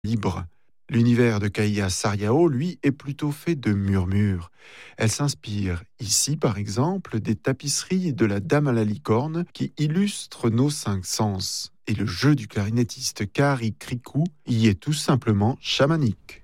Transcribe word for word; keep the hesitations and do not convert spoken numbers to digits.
libre. L'univers de Kaïa Sariao, lui, est plutôt fait de murmures. Elle s'inspire ici, par exemple, des tapisseries de la Dame à la licorne qui illustrent nos cinq sens. Et le jeu du clarinettiste Kari Krikou y est tout simplement chamanique.